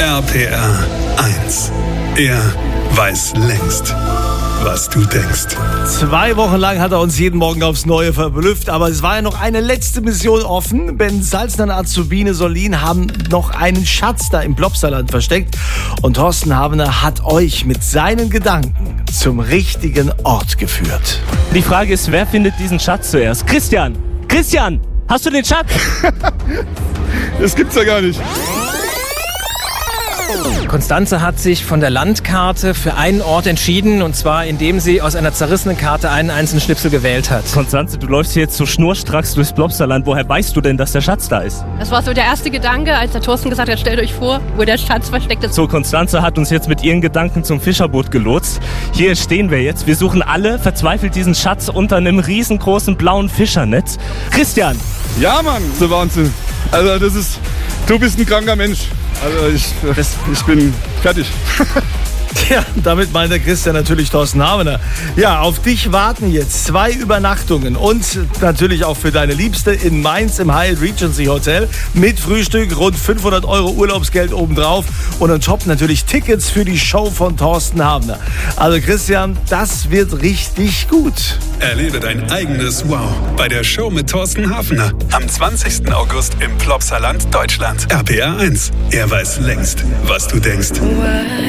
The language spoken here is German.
RPR 1. Er weiß längst, was du denkst. 2 Wochen lang hat er uns jeden Morgen aufs Neue verblüfft, aber es war ja noch eine letzte Mission offen. Ben Salzner und Azubine Solin haben noch einen Schatz da im Plopsaland versteckt und Thorsten Havener hat euch mit seinen Gedanken zum richtigen Ort geführt. Die Frage ist, wer findet diesen Schatz zuerst? Christian! Christian! Hast du den Schatz? Das gibt's ja gar nicht. Konstanze hat sich von der Landkarte für einen Ort entschieden, und zwar indem sie aus einer zerrissenen Karte einen einzelnen Schnipsel gewählt hat. Konstanze, du läufst hier jetzt so schnurstracks durchs Plopsaland. Woher weißt du denn, dass der Schatz da ist? Das war so der erste Gedanke, als der Thorsten gesagt hat, stellt euch vor, wo der Schatz versteckt ist. So, Konstanze hat uns jetzt mit ihren Gedanken zum Fischerboot gelotst. Hier stehen wir jetzt. Wir suchen alle verzweifelt diesen Schatz unter einem riesengroßen blauen Fischernetz. Christian! Ja, Mann, so Wahnsinn. Also du bist ein kranker Mensch. Also ich bin fertig. Ja, damit meint der Christian natürlich Thorsten Havener. Ja, auf dich warten jetzt 2 Übernachtungen und natürlich auch für deine Liebste in Mainz im Hyatt Regency Hotel mit Frühstück, rund 500 € Urlaubsgeld obendrauf und on top natürlich Tickets für die Show von Thorsten Havener. Also Christian, das wird richtig gut. Erlebe dein eigenes Wow bei der Show mit Thorsten Havener am 20. August im Plopsaland, Deutschland. RPR 1. Er weiß längst, was du denkst.